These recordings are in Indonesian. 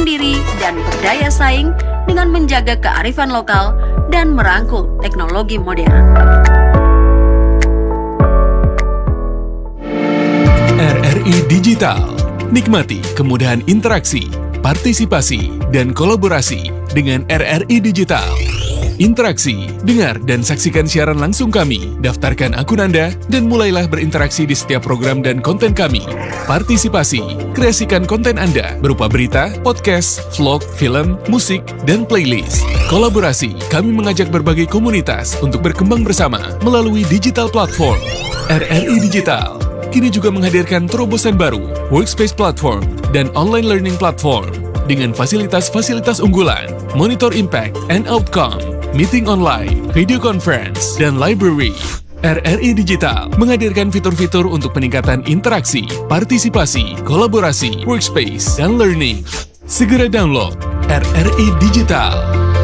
mandiri, dan berdaya saing dengan menjaga kearifan lokal dan merangkul teknologi modern. RRI Digital. Nikmati kemudahan interaksi, partisipasi, dan kolaborasi dengan RRI Digital. Interaksi, dengar dan saksikan siaran langsung kami, daftarkan akun Anda, dan mulailah berinteraksi di setiap program dan konten kami. Partisipasi, kreasikan konten Anda berupa berita, podcast, vlog, film, musik, dan playlist. Kolaborasi, kami mengajak berbagai komunitas untuk berkembang bersama melalui digital platform. RRI Digital kini juga menghadirkan terobosan baru, workspace platform, dan online learning platform dengan fasilitas-fasilitas unggulan, monitor impact and outcome, meeting online, video conference, dan library. RRI Digital menghadirkan fitur-fitur untuk peningkatan interaksi, partisipasi, kolaborasi, workspace, dan learning. Segera download RRI Digital.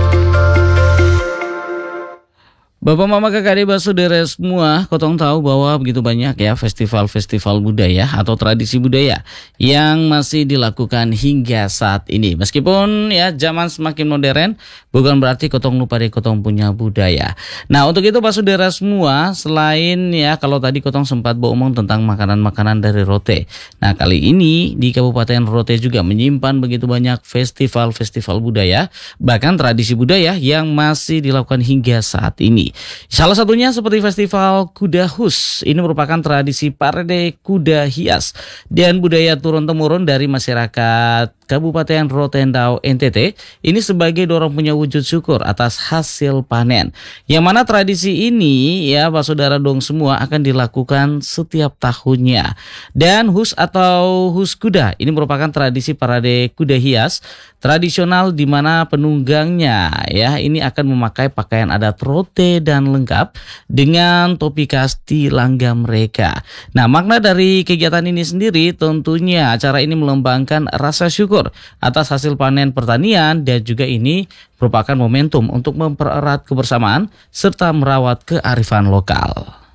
Bapak, Mama, Kakak, Adik, Saudara semua, kotong tahu bahwa begitu banyak ya festival-festival budaya atau tradisi budaya yang masih dilakukan hingga saat ini. Meskipun ya zaman semakin modern, bukan berarti kotong lupa deh kotong punya budaya. Nah, untuk itu Pak Saudara semua, selain ya kalau tadi kotong sempat beromong tentang makanan-makanan dari Rote. Nah, kali ini di Kabupaten Rote juga menyimpan begitu banyak festival-festival budaya, bahkan tradisi budaya yang masih dilakukan hingga saat ini. Salah satunya seperti Festival Kuda Hus. Ini merupakan tradisi parade kuda hias dan budaya turun-temurun dari masyarakat Kabupaten Rotendao NTT. Ini sebagai dorong punya wujud syukur atas hasil panen. Yang mana tradisi ini ya Pak Saudara dong semua akan dilakukan setiap tahunnya. Dan Hus atau Hus Kuda ini merupakan tradisi parade kuda hias tradisional di mana penunggangnya ya ini akan memakai pakaian adat Rote dan lengkap dengan topi khas di langgam mereka. Nah, makna dari kegiatan ini sendiri tentunya acara ini melambangkan rasa syukur atas hasil panen pertanian dan juga ini merupakan momentum untuk mempererat kebersamaan serta merawat kearifan lokal.